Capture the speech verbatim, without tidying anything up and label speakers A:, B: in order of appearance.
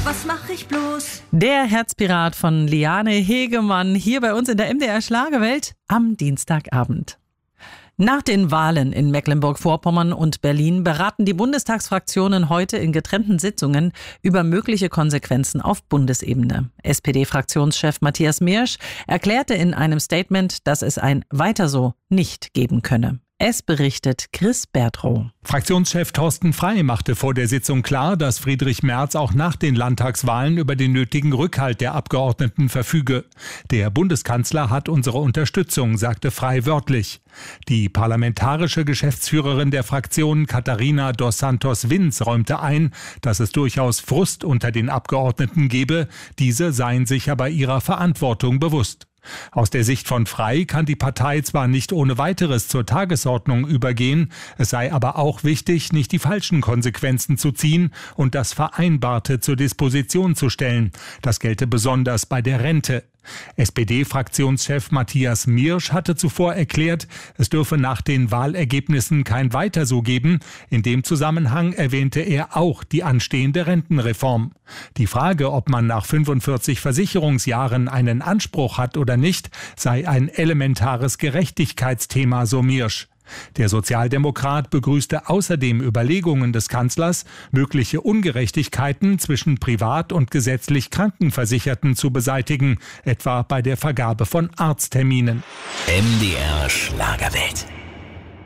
A: was mach ich bloß?
B: Der Herzpirat von Liane Hegemann hier bei uns in der M D R Schlagerwelt am Dienstagabend. Nach den Wahlen in Mecklenburg-Vorpommern und Berlin beraten die Bundestagsfraktionen heute in getrennten Sitzungen über mögliche Konsequenzen auf Bundesebene. S P D-Fraktionschef Matthias Miersch erklärte in einem Statement, dass es ein Weiter so nicht geben könne. Es berichtet Chris Bertrow.
C: Fraktionschef Thorsten Frey machte vor der Sitzung klar, dass Friedrich Merz auch nach den Landtagswahlen über den nötigen Rückhalt der Abgeordneten verfüge. Der Bundeskanzler hat unsere Unterstützung, sagte Frey wörtlich. Die parlamentarische Geschäftsführerin der Fraktion Katharina dos Santos Vins räumte ein, dass es durchaus Frust unter den Abgeordneten gebe. Diese seien sich aber ihrer Verantwortung bewusst. Aus der Sicht von Frey kann die Partei zwar nicht ohne weiteres zur Tagesordnung übergehen, es sei aber auch wichtig, nicht die falschen Konsequenzen zu ziehen und das Vereinbarte zur Disposition zu stellen. Das gelte besonders bei der Rente. S P D-Fraktionschef Matthias Miersch hatte zuvor erklärt, es dürfe nach den Wahlergebnissen kein Weiter so geben. In dem Zusammenhang erwähnte er auch die anstehende Rentenreform. Die Frage, ob man nach fünfundvierzig Versicherungsjahren einen Anspruch hat oder nicht, sei ein elementares Gerechtigkeitsthema, so Miersch. Der Sozialdemokrat begrüßte außerdem Überlegungen des Kanzlers, mögliche Ungerechtigkeiten zwischen privat und gesetzlich Krankenversicherten zu beseitigen, etwa bei der Vergabe von Arztterminen.
D: M D R Schlagerwelt.